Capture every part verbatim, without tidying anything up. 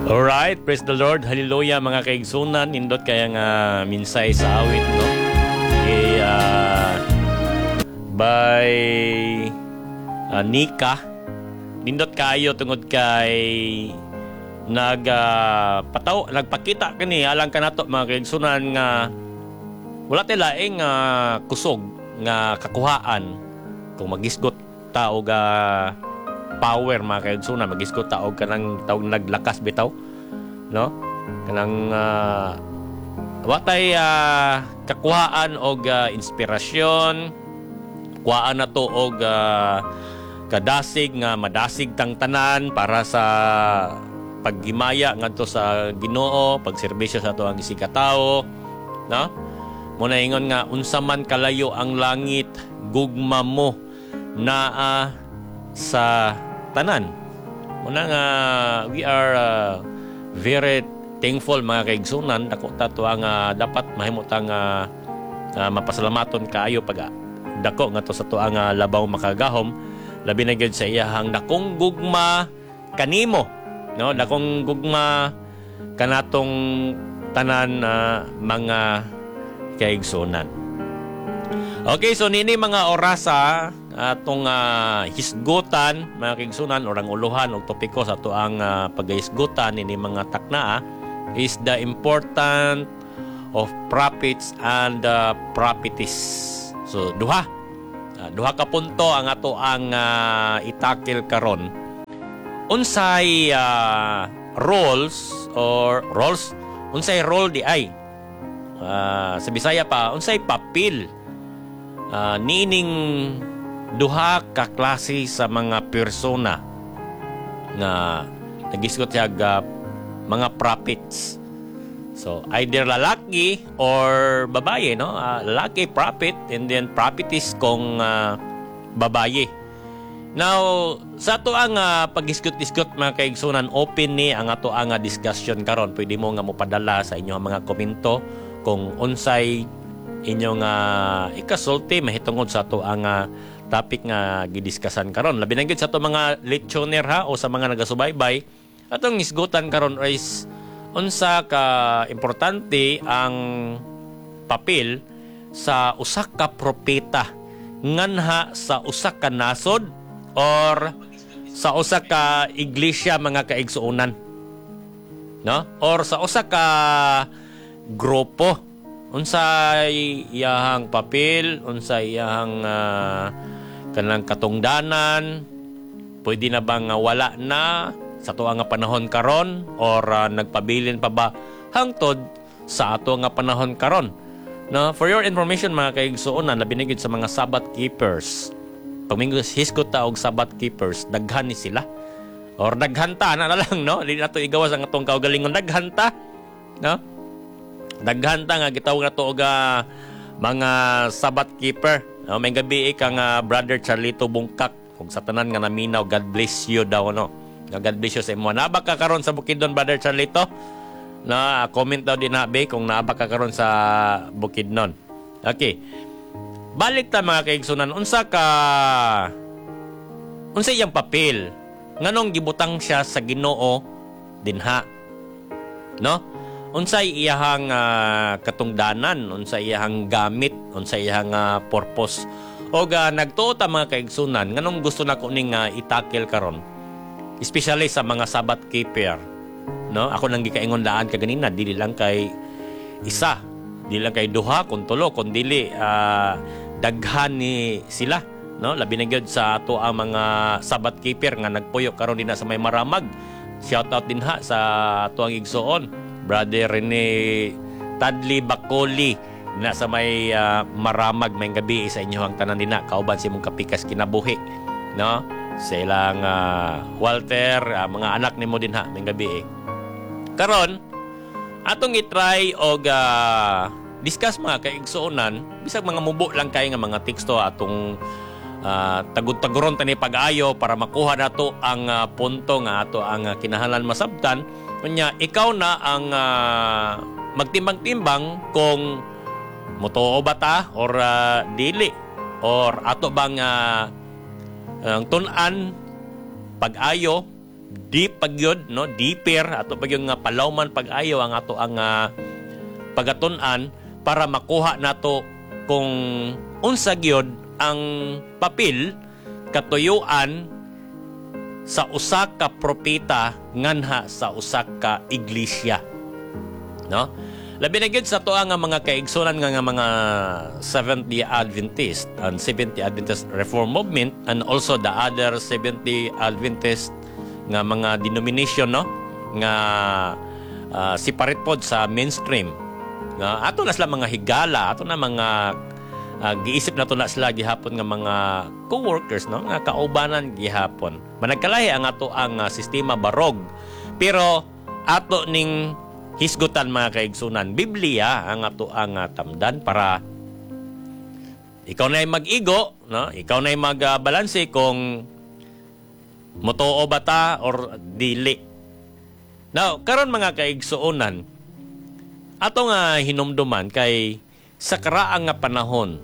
Alright, praise the Lord, hallelujah mga kaigsunan, nindot kaya nga minsay sa awit, no? Okay, uh, by uh, Nika, nindot kayo tungod kay nag uh, pataw, nagpakita kani alang kanato mga kaigsunan nga wala tay laing uh, kusog nga kakuhaan kung magisgot ta og uh, power mga kaigsunan, magisgot ta og kanang tawag naglakas bitaw, no? Kanang uh, watay uh, kakuhaan og uh, inspirasyon, kuhaan na to og uh, kadasig nga madasig tang tanan para sa paghimaya ngadto sa Ginoo, pagserbisyo sa ato ang isikatawo, no? Muna ingon nga unsa man kalayo ang langit, gugma mo naa sa tanan. Muna nga we are uh, very thankful mga kaigsunan, dako ta to ang uh, dapat mahimutang uh, uh, mapasalamaton kaayo pag dako nga to sa to ang uh, labaw makagahom, labi na gyud sa iyahang dakong gugma kanimo, no? Dakong gugma kanatong tanan uh, mga kaigsunan. Okay, so nini mga orasa atong uh, hisgutan mga kaigsunan, orang uluhan og topiko sa ato ang uh, paghisgutan nini mga taknaa is the important of prophets and uh, prophetess. So duha uh, duha ka punto ang ato ang uh, itakil karon. Unsay uh, roles or roles unsay role di ay uh, sa Bisaya pa unsay papel uh, nining duha ka klase sa mga persona nga nagisgot siag uh, mga prophets. So either lalaki or babaye, no? Uh, lalaki prophet and then prophetess kung uh, babaye. Now sa ato ang uh, paghisgot-hisgot mga kaigsunan, open ni ang ato ang uh, discussion karon. Pwede mo nga mopadala sa inyong mga komento kung unsay inyong uh, ikasulti mahitungod sa ato ang uh, topic nga gidiskasan karon. Labi na gyud sa ato mga lechoner ha o sa mga nagasubaybay, atong isgutan karon is unsa ka importante ang papel sa usa ka propeta nganha sa usa ka nasod or sa usa ka iglesia mga kaigsuonan, no? Or sa usa ka grupo, unsay iyahang papel, unsay iyahang uh, kanang katungdanan, pwede na bang uh, wala na sa ato nga panahon karon or uh, nagpabilin pa ba hangtod sa ato nga panahon karon, no? For your information mga kaigsuonan, labi na gyud sa mga Sabbath keepers, pag mingos hisgot ta og Sabbath keepers, daghan ni sila or daghanta na, na lang, no? Dili na to igawas ang atong kaugalingon, daghanta, no? Daghanta nga gitawag na to og uh, mga Sabbath keeper. No, may gabi kang uh, Brother Charlito Bungkak kung sa tanan nga naminaw, God bless you daw, no? God bless you sa imo. Naaba ka karon sa Bukidnon, Brother Charlito? Na comment daw din nabi kung naaba ka karon sa Bukidnon. Okay. Balik ta mga kaigsunan, unsa ka unsa iyang papel? Nganong gibutang siya sa Ginoo dinha? No? Unsay iyahang uh, katungdanan, unsay iyahang gamit, unsay iyahang uh, purpose. O uh, nagtuo ta mga kaigsunan, nganong gusto na ko ning uh, itakil karon, especially sa mga Sabbath keeper, no? Ako nang gikaingon daan kaganina, dili lang kay isa, dili lang kay duha kun tulo, kun dili uh, daghan ni sila, no? Labi na gyud sa ato ang mga Sabbath keeper nga nagpuyo karon dinha sa may Maramag. Shout out din ha sa ato ang igsuon, Brother Rene Tadli Bacoli na sa may uh, Maramag, may gabi sa inyo ang tanan dina, kauban si mong kapikas kinabuhi, no? Sa ilang uh, Walter, uh, mga anak nimo din ha, may gabi. Karon atong i-try og uh, discuss mga kaigsuonan, bisag mga mubo lang kay nga mga teksto atong uh, tagud-taguron tani pag-ayo para makuha nato ang uh, punto nga ato ang uh, kinahanglan masabtan. Kunya ikaw na ang uh, magtimbang-timbang kung motoo ba ta or uh, dili, or ato bang uh, ang tun-an pag-ayo deep pagyod, no, deeper ato pagyod nga palawman pag-ayo ang ato ang uh, pagatun-an para makuha nato kung unsa gyud ang papel katuyuan sa usa ka propeta nganha sa usa ka iglesia, no? Labi na gyud sa tuwa nga mga kaigsunan nga, nga mga Seventh-day Adventist and Seventh-day Adventist Reform Movement and also the other Seventh-day Adventist nga mga denomination, no, nga uh, separate pod sa mainstream nga ato na sila mga higala, ato na mga uh, giisip na to na sila gihapon nga mga co-workers, no, nga kaubanan gihapon. Managkalahi ang ato ang uh, sistema barog, pero ato ning hisgutan mga kaigsunan, Biblia ang ato ang uh, tamdan para ikaw na mag-igo, no, ikaw na magbalanse uh, kung motoo ba ta or dili. Now, karon mga kaigsuonan, ato nga hinumduman kay sa karaang nga panahon,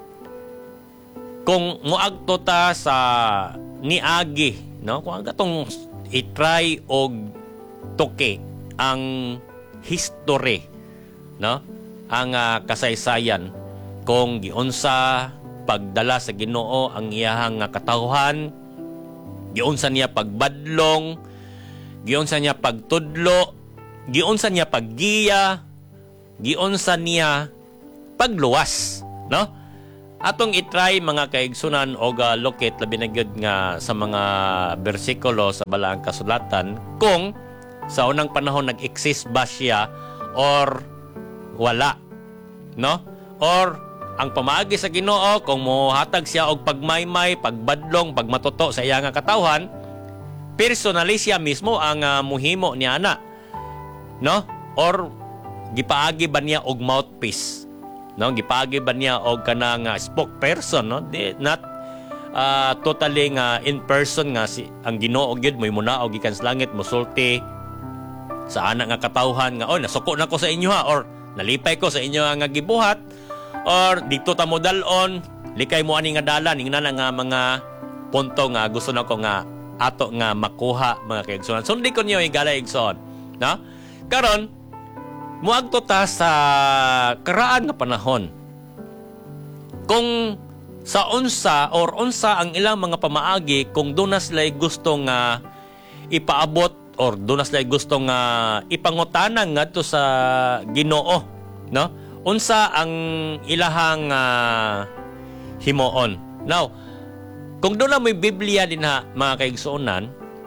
kung muagto ta sa niagi, no, kung ang atong i-try og tuki ang history, no, ang uh, kasaysayan kung giunsa pagdala sa Ginoo ang iyahang uh, katawhan, giunsa niya pagbadlong, giunsa niya pagtudlo, giunsa niya paggiya, giunsa niya pagluwas, no? Atong itry mga kaigsunan o uh, lokit labi na gyud nga sa mga bersikulo sa balaang kasulatan kung sa unang panahon nag-exist ba siya or wala, no? Or ang pamaagi sa Ginoo kung mohatag siya og pagmaymay, pagbadlong, pagmatuto sa iya nga katawhan, personally siya mismo ang uh, muhimo niya ana, no? Or gipaagi ba niya og mouthpiece, no? Gipaagi ba niya og kanang uh, spokesperson, no? Di, not uh, totally nga in person nga si ang Ginoo gyud moy muna og gikan sa langit mosulti sa anak nga katawhan nga, oh, nasuko na ko sa inyo ha, or nalipay ko sa inyo nga gibuhat, or dito ta mo dalon, likay mo ani nga dalan, ingna na nga mga punto nga gusto na ko nga ato nga makuha mga kaigsoon. Sundi ko niyo igala igsoon, no? Karon muadto ta sa karaan nga panahon. Kung sa unsa or unsa ang ilang mga pamaagi kung doon na sila gusto nga ipaabot or doon na sila gusto nga ipangutanan ngadto sa Ginoo, no? Unsa ang ilahang uh, himuon. Now, kung doon na may Biblia din ha, mga kaigsuonan,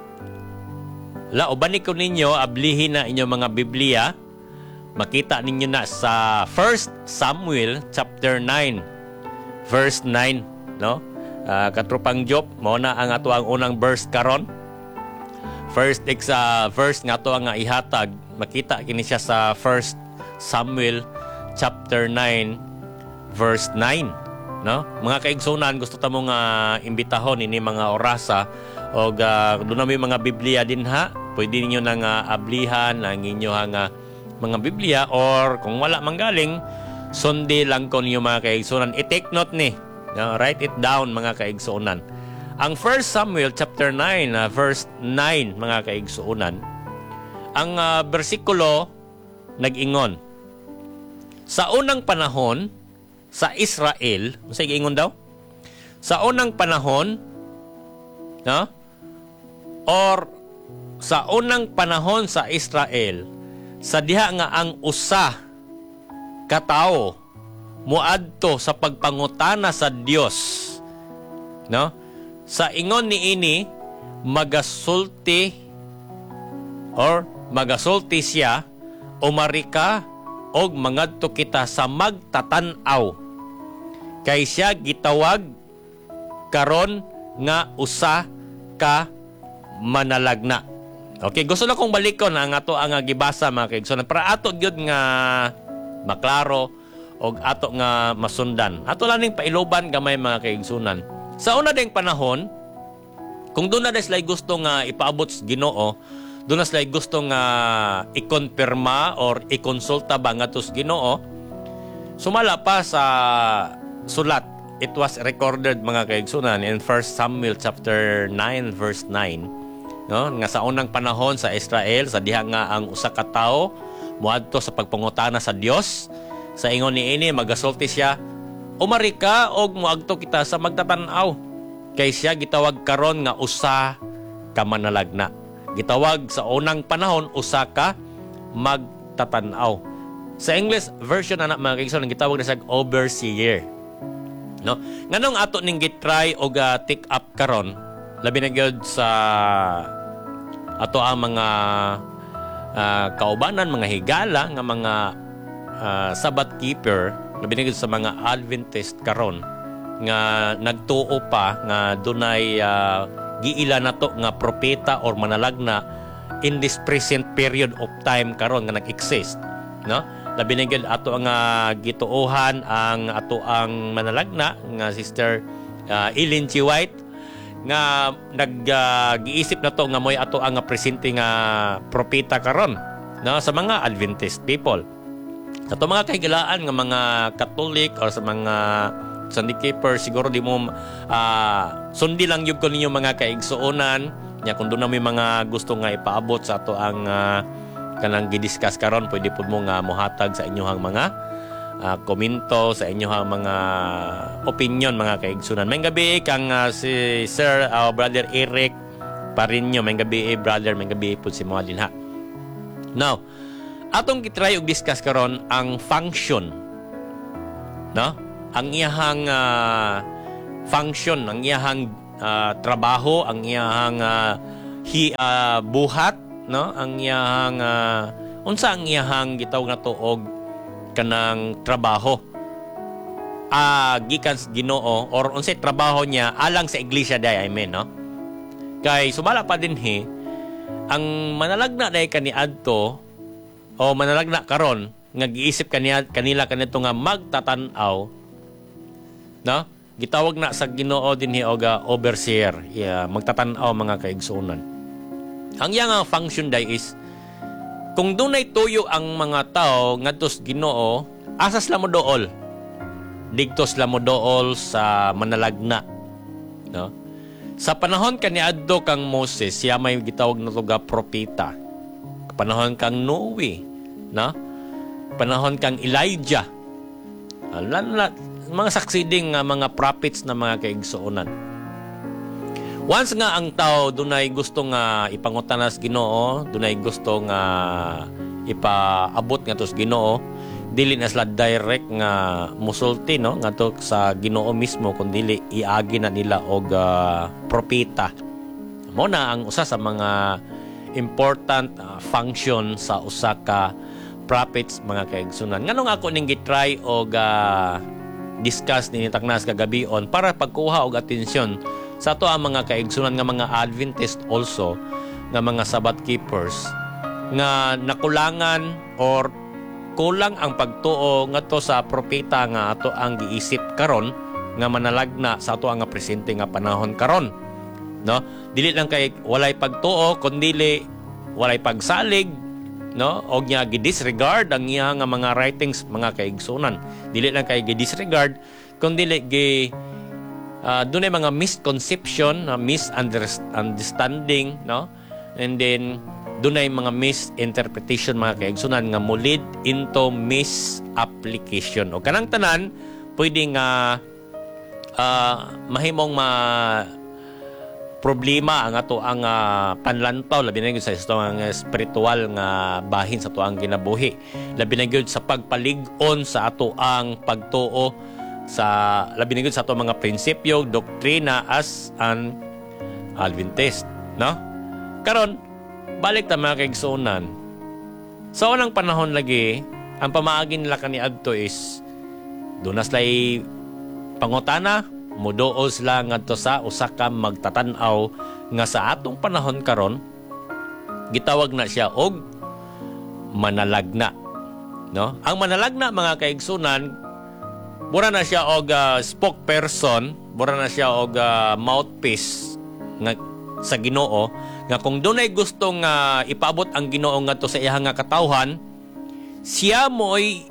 la ubani ko ninyo ablihin na inyong mga Biblia, makita ninyo na sa First Samuel chapter nine verse nine, no? Uh, katrupang Job, mao na ang ato ang unang verse karon. First sa uh, verse nga to nga ihatag, makita kini siya sa First Samuel chapter nine verse nine, no? Mga kaigsunan, gusto ta mo nga imbitahon ini mga orasa og uh, doon na may mga Biblia din ha. Pwede niyo nang uh, ablihan ang inyo nga mga Biblia, or kung wala manggaling sundi lang ko niyo mga kaigsunan. I-take note ni, no? Write it down mga kaigsunan. Ang First Samuel chapter nine uh, verse nine mga kaigsuunan, ang uh, bersikulo nag-ingon, sa unang panahon sa Israel, sige ingon daw, sa unang panahon, no? Or sa unang panahon sa Israel, sa diha nga ang usa ka tawo muadto sa pagpangutana sa Dios, no? Sa ingon ni ini, magasulti or magasulti siya, umarika og mangadto kita sa magtatanaw. Kay siya gitawag karon nga usa ka manalagna. Okay, gusto na kong balikon ang ato ang gibasa mga kaigsunan para ato gyud nga maklaro og ato nga masundan. Ato lang ning pailoban gamay mga kaigsunan. Sa una ding panahon, kung doon na sila gusto nga ipaabot sa Ginoo, doon na sila gusto nga ikonfirma or ikonsulta ba nga to sa Ginoo, sumala pa sa sulat. It was recorded mga kaigsunan in First Samuel chapter nine verse nine no, nga sa unang panahon sa Israel sa diha nga ang usa ka tawo moadto sa pagpangutana sa Dios. Sa ingon niini magasulti siya, umari ka og moadto kita sa magtatan-aw. Kay siya gitawag karon nga usa ka manalagna. Gitawag sa unang panahon usa ka magtatan-aw. Sa English version ana mga kaigsoon gitawag na sa overseer. No? Nganong ato ning gitry og uh, take up karon labi na gyud sa ato ang mga uh, kaubanan, mga higala nga mga uh, Sabbath keeper, labi na gyud sa mga Adventist karon nga nagtuo pa nga dunay uh, giila nato nga propeta or manalagna in this present period of time karon nga nag-exist, no? Labi na gyud ato ang uh, gituohan ang ato ang manalagna nga Sister uh, Ellen G. White nga nag-giisip uh, na to nga moy ato ang uh, presente nga propeta karon, no, sa mga Adventist people. Sa to mga kahigalaan nga mga Catholic or sa mga Sunday keeper siguro di mo uh, sundi lang yun ko ninyo mga kaigsuonan nya kung doon na may mga gusto nga ipaabot sa ato ang uh, kanang gidiscuss karon pwede pud mo nga mohatag sa inyohang mga uh, komento, sa inyohang mga opinion mga kaigsunan. May gabi kang uh, si Sir uh, Brother Eric Parinyo, may gabi brother, may gabi pud si mga dinha. Now, atong gitry og discuss karon ang function, no? Ang iyahang uh, function, ang iyahang uh, trabaho, ang iyahang uh, hi, uh, buhat, no, ang iyahang uh, unsa ang iyahang gitawag na tuog kanang trabaho ah uh, gikan sa Ginoo or unsay trabaho niya alang sa iglesia day, I mean, no, kay sumala pa din he ang manalagna day kaniadto o manalagna karon nga giisip kaniya kanila kanito nga magtatan-aw, no, gitawag na sa Ginoo din he og uh, overseer, yeah, magtatan-aw mga kaigsuonan. Ang iyang function day is kung dunay tuyo ang mga tao ngadto sa Ginoo, asas la mo dool. Digtos la mo dool sa manalagna, no? Sa panahon kaniadto kang Moses, siya may gitawag na tuga propeta. Panahon kang Noe, no? Panahon kang Elijah. Alam mga succeeding uh, mga prophets na mga kaigsuonan. Once nga ang tao dunay gusto nga ipangutana sa Ginoo, dunay gusto nga ipaabot nga to sa Ginoo, dili na sila direct nga musulti, no, nga to sa Ginoo mismo kundi iagi na nila og uh, propeta. Mo na ang usa sa mga important uh, function sa usa ka prophets mga kaigsunan. Nganong ako ning gitry og uh, discuss ni Taknas kagabion para pagkuha og atensyon sa ato ang mga kaigsunan nga mga Adventist also nga mga Sabbath keepers nga nakulangan or kulang ang pagtuo ngadto sa propeta nga ato ang giisip karon nga manalagna sa ato ang presente nga panahon karon, no? Dili lang kay walay pagtuo kundi walay pagsalig, no, og nya gidisregard ang iya nga mga writings mga kaigsunan. Dili lang kay gidisregard kundi gi Uh, doon ay mga misconception, uh, misunderstanding, no? And then, doon ay mga misinterpretation mga kaigsunan nga mulid into misapplication. O kanang tanan, pwede nga uh, mahimong ma problema ang ato ang uh, panlantaw, labi na yun sa ito ang spiritual nga bahin sa ato ang ginabuhi. Labi na yun sa pagpalig-on sa ato ang pagtuo sa labi na sa ato mga prinsipyo, doktrina as an Adventist, no? Karon balik ta mga kaigsuonan. Sa unang panahon lagi, ang pamaagi nila kaniadto is dunas lay pangutana, muduol sila ngadto sa usa ka magtatan-aw nga sa atong panahon karon gitawag na siya og manalagna, no? Ang manalagna mga kaigsunan, mura na siya og uh, spokesperson, mura na siya og uh, mouthpiece nga sa Ginoo nga kung dunay gustong uh, ipaabot ang Ginoo ngadto sa iyang nga katawhan, siya mo'y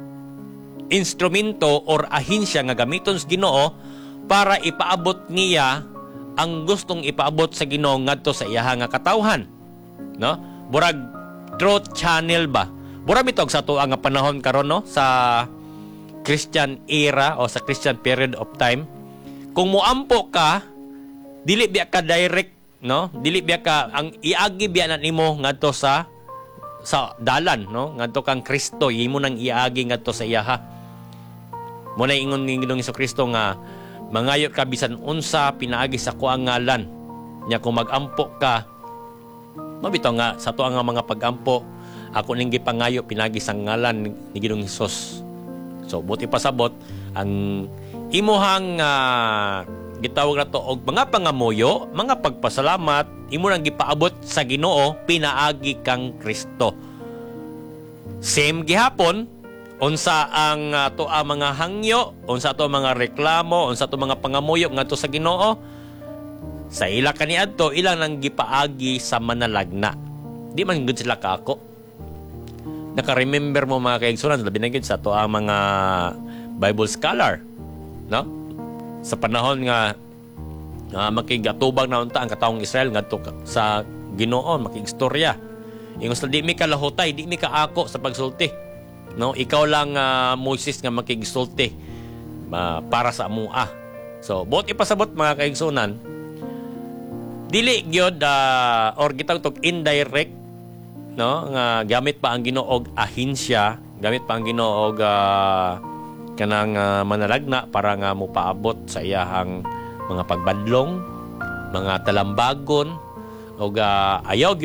instrumento or ahinsya nga gamiton sa Ginoo para ipaabot niya ang gustong ipaabot sa Ginoo ngadto sa iyaha nga katawhan, no? Burag truth channel ba? Burag bitog sa tuwa nga panahon karon, no, sa Christian era o sa Christian period of time. Kung muampo ka, dili biya ka direct, no? Dili biya ka ang iagi biya na nimo ngadto sa sa dalan, no? Ngadto kang Kristo, imo nang iagi ngadto sa iyaha. Mo na ingon ni Ginoong Hesukristo nga mangayo ka bisan unsa pinaagi sa kuang ngalan. Nya kung magampo ka, mabitaw nga sa tuwa nga mga pagampo, ako ning gipangayo pinagi sa ngalan ni Ginoong Hesus. So buti pasabot ang imuhang uh, gitawag na to og mga pangamuyo, mga pagpasalamat, imo nang gipaabot sa Ginoo pinaagi kang Kristo. Same gihapon unsa ang uh, to ang mga hangyo, unsa to mga reklamo, unsa to mga pangamuyo ngadto sa Ginoo, sa ila kaniadto ilang nang gipaagi sa manalagna. Di man gud sila kaako. Naka-remember mo mga kaigsunan, labi na gid sa to ang mga Bible scholar, no? Sa panahon nga uh, makigatubang na unta ang katawong Israel ngadto sa Ginoo, makigstorya. Ingos na di mi ka lahutay, di mi ka ako sa pagsulti. No, ikaw lang uh, Moses nga makigsulti uh, para sa amua. So, buot ipasabot mga kaigsunan, dili gyud uh, or gitawag tog indirect, no, nga gamit pa ang Ginoo og ahinsya, gamit pa ang Ginoo og uh, kanang uh, manalagna para nga mopaabot sa iyahang mga pagbadlong, mga talambagon og uh, ayaw